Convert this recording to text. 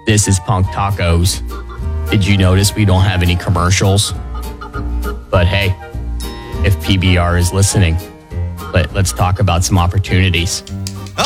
This is Punk Tacos. Did you notice we don't have any commercials? But hey, if PBR is listening, let's talk about some opportunities.